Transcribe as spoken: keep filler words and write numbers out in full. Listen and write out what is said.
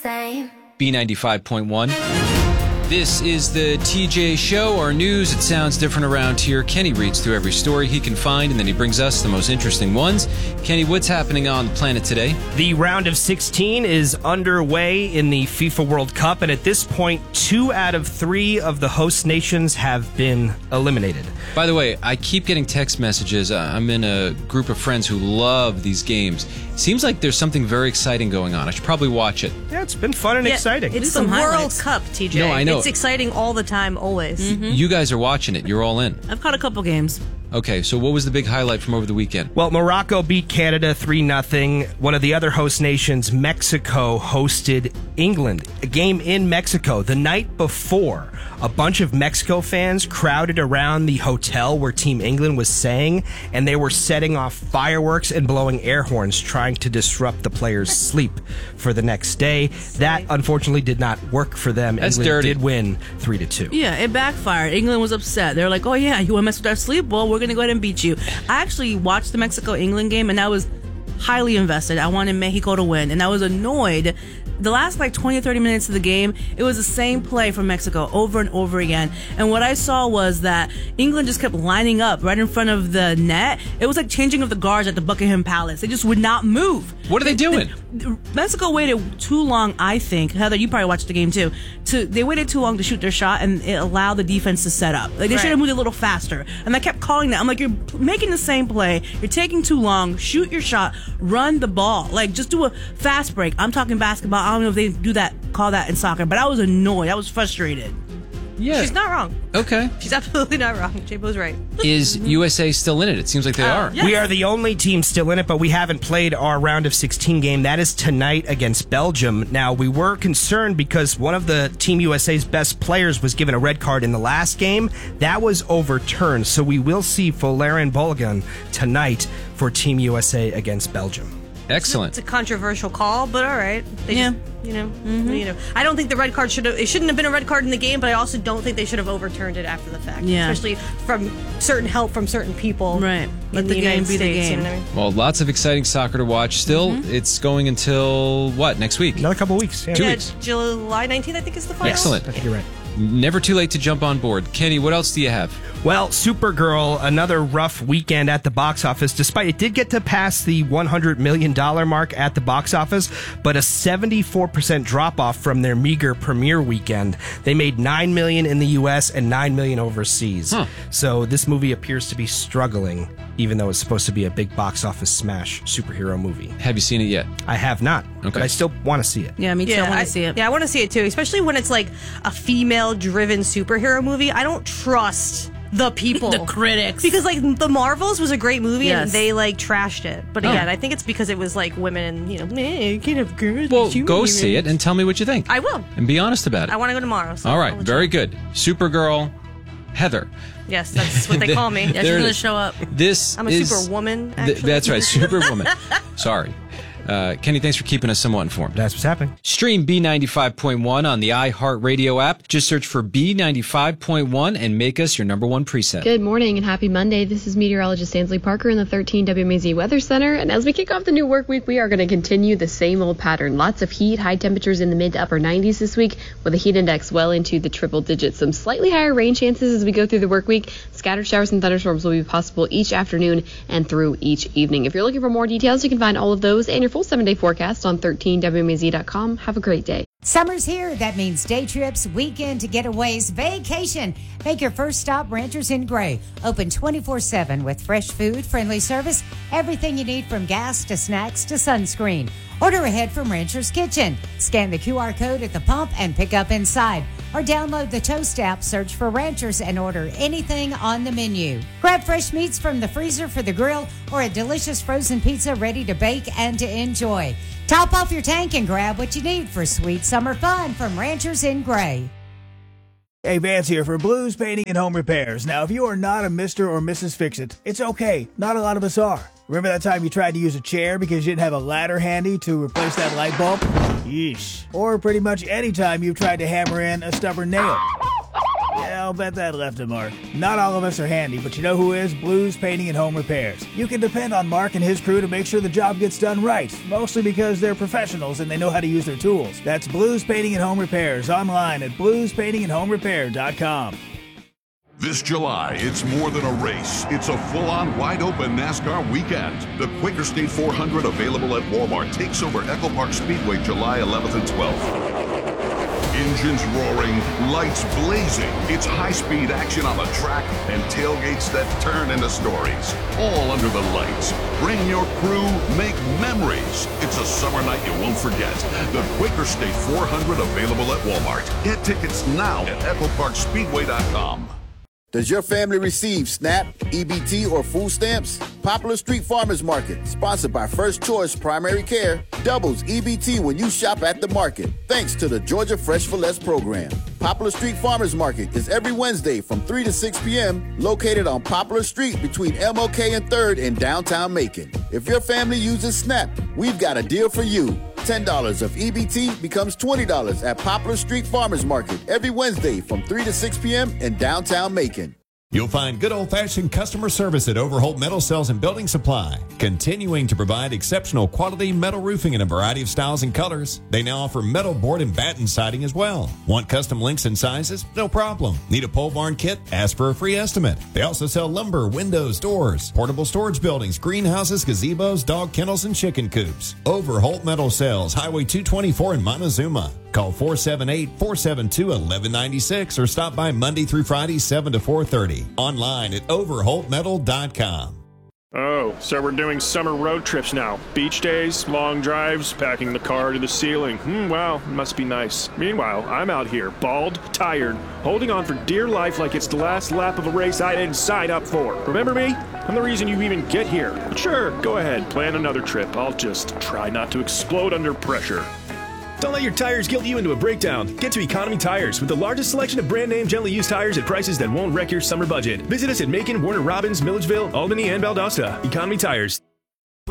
same. B ninety-five point one. This is the T J Show, our news. It sounds different around here. Kenny reads through every story he can find, and then he brings us the most interesting ones. Kenny, what's happening on the planet today? The round of sixteen is underway in the FIFA World Cup, and at this point, two out of three of the host nations have been eliminated. By the way, I keep getting text messages. I'm in a group of friends who love these games. Seems like there's something very exciting going on. I should probably watch it. Yeah, it's been fun and Yeah, exciting. It's the Some World highlights. Cup, T J. No, I know. It's exciting all the time, always. Mm-hmm. You guys are watching it. You're all in. I've caught a couple games. Okay, so what was the big highlight from over the weekend? Well, Morocco beat Canada three nothing. One of the other host nations, Mexico, hosted England. A game in Mexico. The night before, a bunch of Mexico fans crowded around the hotel where Team England was staying, and they were setting off fireworks and blowing air horns, trying to disrupt the players' sleep for the next day. That, unfortunately, did not work for them. That's England dirty. did win three to two. Yeah, it backfired. England was upset. They were like, oh, yeah, you want to mess with our sleep? Well, we're going to go ahead and beat you. I actually watched the Mexico-England game, and I was highly invested. I wanted Mexico to win, and I was annoyed. The last like twenty or thirty minutes of the game, it was the same play from Mexico over and over again. And what I saw was that England just kept lining up right in front of the net. It was like changing of the guards at the Buckingham Palace. They just would not move. What are they doing? Mexico waited too long, I think. Heather, you probably watched the game too. To They waited too long to shoot their shot, and it allowed the defense to set up. Like they Right. should have moved a little faster. And I kept calling that. I'm like, you're making the same play. You're taking too long. Shoot your shot. Run the ball. Like, just do a fast break. I'm talking basketball. I don't know if they do that, call that in soccer, but I was annoyed. I was frustrated. Yeah. She's not wrong. Okay. She's absolutely not wrong. J-Bo's right. Is U S A still in it? It seems like they Uh, are. yeah. We are the only team still in it, but we haven't played our round of sixteen game. That is tonight against Belgium. Now, we were concerned because one of the Team U S A's best players was given a red card in the last game. That was overturned, so we will see Folarin Balogun tonight for Team U S A against Belgium. Excellent. It's a controversial call, but all right. They Yeah. just, you know, you know. I don't think the red card should have. It shouldn't have been a red card in the game, but I also don't think they should have overturned it after the fact. Yeah. Especially from certain help from certain people. Right. Let in the the game United be the States, game. You know what I mean? Well, lots of exciting soccer to watch. Still, it's going until what, next week? Another couple weeks. Yeah. Two Yeah, weeks. July nineteenth, I think, is the final. Excellent. I think you're right. Never too late to jump on board. Kenny, what else do you have? Well, Supergirl, another rough weekend at the box office. Despite it did get to pass the one hundred million dollars mark at the box office, but a seventy-four percent drop off from their meager premiere weekend. They made nine million dollars in the U S and nine million dollars overseas. Huh. So this movie appears to be struggling, even though it's supposed to be a big box office smash superhero movie. Have you seen it yet? I have not, Okay. but I still want to see it. Yeah, me too. I want to see it. Yeah, I want to see it too, especially when it's like a female-driven superhero movie. I don't trust the people, The critics. because like the Marvels was a great movie and Yes. they like trashed it. But Oh. again, I think it's because it was like women and you know, eh, you can't have girls. Well, with you go women." see it and tell me what you think. I will. And be honest about it. I want to go tomorrow. So All I'll right, let you very know. good. Supergirl, Heather. Yes, that's what they call me. Yeah, There she's it going to is. show up. This I'm a is, superwoman. Th- Actually. that's right, Superwoman. Sorry. Uh, Kenny, thanks for keeping us somewhat informed. That's what's happening. Stream B ninety-five point one on the iHeartRadio app. Just search for B ninety-five point one and make us your number one preset. Good morning and happy Monday. This is meteorologist Ansley Parker in the thirteen W M A Z Weather Center. And as we kick off the new work week, we are going to continue the same old pattern. Lots of heat, high temperatures in the mid to upper nineties this week with a heat index well into the triple digits. Some slightly higher rain chances as we go through the work week. Scattered showers and thunderstorms will be possible each afternoon and through each evening. If you're looking for more details, you can find all of those and your full seven-day forecast on thirteen W M A Z dot com. Have a great day. Summer's here. That means day trips, weekend getaways, vacation. Make your first stop Ranchers in Gray. Open twenty-four seven with fresh food, friendly service, everything you need from gas to snacks to sunscreen. Order ahead from Rancher's Kitchen. Scan the Q R code at the pump and pick up inside. Or download the Toast app, search for Ranchers, and order anything on the menu. Grab fresh meats from the freezer for the grill or a delicious frozen pizza ready to bake and to enjoy. Top off your tank and grab what you need for sweet summer fun from Ranchers in Gray. Hey, Vance here for Blues Painting and Home Repairs. Now, if you are not a Mister or Missus Fix-It, it's okay. Not a lot of us are. Remember that time you tried to use a chair because you didn't have a ladder handy to replace that light bulb? Yeesh. Or pretty much any time you've tried to hammer in a stubborn nail. Yeah, I'll bet that left a mark. Not all of us are handy, but you know who is? Blues Painting and Home Repairs. You can depend on Mark and his crew to make sure the job gets done right, mostly because they're professionals and they know how to use their tools. That's Blues Painting and Home Repairs, online at blues painting and home repair dot com. This July, it's more than a race. It's a full-on, wide-open NASCAR weekend. The Quaker State four hundred, available at Walmart, takes over Echo Park Speedway July eleventh and twelfth. Engines roaring, lights blazing. It's high-speed action on the track and tailgates that turn into stories. All under the lights. Bring your crew, make memories. It's a summer night you won't forget. The Quaker State four hundred, available at Walmart. Get tickets now at echo park speedway dot com. Does your family receive SNAP, E B T, or food stamps? Poplar Street Farmers Market, sponsored by First Choice Primary Care, doubles E B T when you shop at the market, thanks to the Georgia Fresh for Less program. Poplar Street Farmers Market is every Wednesday from three to six p.m., located on Poplar Street between M L K and third in downtown Macon. If your family uses SNAP, we've got a deal for you. ten dollars of E B T becomes twenty dollars at Poplar Street Farmers Market every Wednesday from three to six p.m. in downtown Macon. You'll find good old-fashioned customer service at Overholt Metal Sales and Building Supply, continuing to provide exceptional quality metal roofing in a variety of styles and colors. They now offer metal board and batten siding as well. Want custom lengths and sizes? No problem. Need a pole barn kit? Ask for a free estimate. They also sell lumber, windows, doors, portable storage buildings, greenhouses, gazebos, dog kennels, and chicken coops. Overholt Metal Sales, Highway two twenty-four in Montezuma. Call four seven eight, four seven two, one one nine six or stop by Monday through Friday, seven to four thirty. Online at overholt metal dot com. Oh, so we're doing summer road trips now. Beach days, long drives, packing the car to the ceiling. Hmm, wow, must be nice. Meanwhile, I'm out here, bald, tired, holding on for dear life like it's the last lap of a race I didn't sign up for. Remember me? I'm the reason you even get here. But sure, go ahead, plan another trip. I'll just try not to explode under pressure. Don't let your tires guilt you into a breakdown. Get to Economy Tires with the largest selection of brand name gently used tires at prices that won't wreck your summer budget. Visit us at Macon, Warner Robins, Milledgeville, Albany, and Valdosta. Economy Tires.